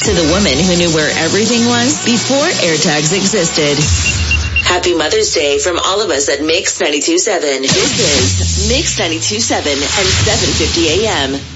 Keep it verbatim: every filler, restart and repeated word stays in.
To the woman who knew where everything was before AirTags existed. Happy Mother's Day from all of us at Mix ninety-two point seven. This is Mix ninety-two point seven and seven fifty a.m.